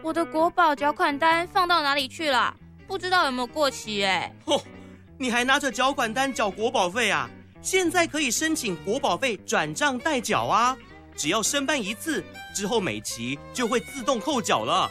我的国保缴款单放到哪里去了？不知道有没有过期哎。 你还拿着缴款单缴国保费啊？现在可以申请国保费转账代缴啊，只要申办一次，之后每期就会自动扣缴了。